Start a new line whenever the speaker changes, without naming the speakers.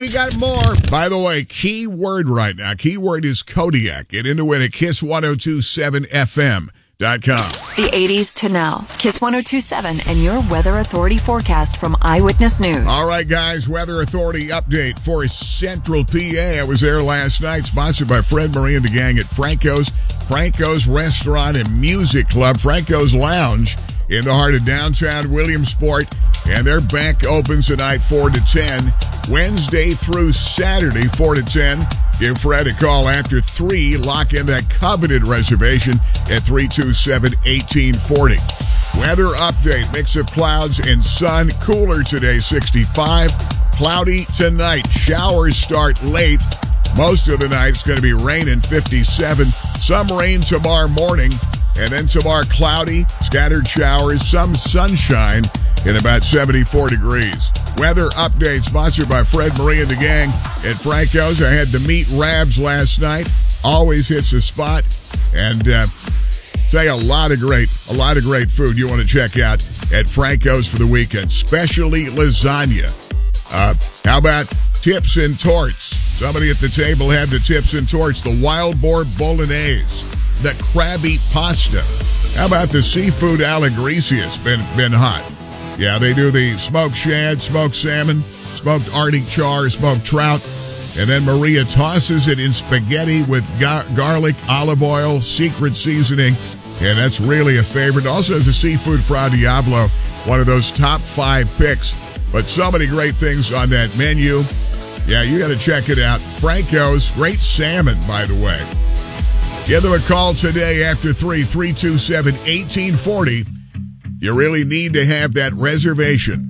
we got more. By the way, key word right now. Key word is Kodiak. Get into it at Kiss1027FM.com.
The 80s to now. Kiss 1027 and your Weather Authority forecast from Eyewitness News.
All right, guys. Weather Authority update for Central PA. I was there last night, sponsored by Fred Marie and the gang at Franco's Restaurant and Music Club, Franco's Lounge in the heart of downtown Williamsport. And their bank opens tonight 4 to 10. Wednesday through Saturday, 4 to 10. Give Fred a call after 3. Lock in that coveted reservation at 327-1840. Weather update. Mix of clouds and sun. Cooler today, 65. Cloudy tonight. Showers start late. Most of the night it's going to be raining, 57. Some rain tomorrow morning. And then tomorrow, cloudy, scattered showers, some sunshine, and about 74 degrees. Weather update sponsored by Fred Marie and the gang at Franco's. I had the meat rabs last night. Always hits the spot. And say a lot of great food you want to check out at Franco's for the weekend. Specially lasagna. How about tips and torts? Somebody at the table had the tips and torts. The wild boar bolognese. The crabby pasta. How about the seafood Allegrisi? It's been hot. Yeah, they do the smoked shad, smoked salmon, smoked Arctic char, smoked trout, and then Maria tosses it in spaghetti with garlic, olive oil, secret seasoning, and that's really a favorite. Also has a seafood Fra Diavolo, one of those top 5 picks. But so many great things on that menu. Yeah, you got to check it out. Franco's, great salmon, by the way. Give them a call today after 3, 327-1840. You really need to have that reservation.